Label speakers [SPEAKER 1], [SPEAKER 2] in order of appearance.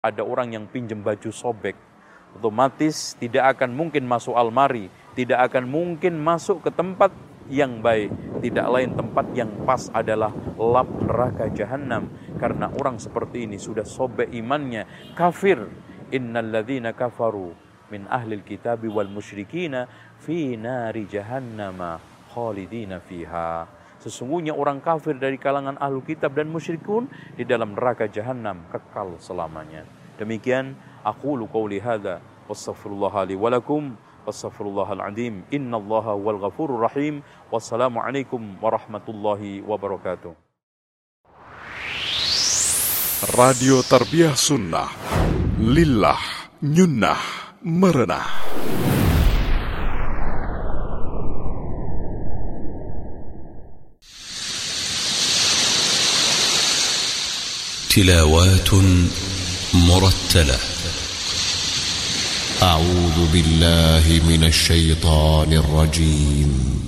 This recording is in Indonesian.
[SPEAKER 1] Ada orang yang pinjam baju sobek, otomatis tidak akan mungkin masuk almari, tidak akan mungkin masuk ke tempat yang baik. Tidak lain tempat yang pas adalah lap neraka jahanam. Karena orang seperti ini sudah sobek imannya, kafir. Innal ladzina kafaru min ahlil kitabi wal musyrikina fi nari jahannama khalidina fiha. Sesungguhnya orang kafir dari kalangan ahlu kitab dan musyrikun di dalam neraka jahanam kekal selamanya. Demikian aqulu qouli hadza wastaghfirullah li wa lakum wastaghfirullahal azim. Innallaha wal ghafurur rahim. Wassalamu alaikum warahmatullahi wabarakatuh.
[SPEAKER 2] Radio Tarbiyah Sunnah Lillah Nyunnah Merenah.
[SPEAKER 3] تلاوات مرتلة. أعوذ بالله من الشيطان الرجيم.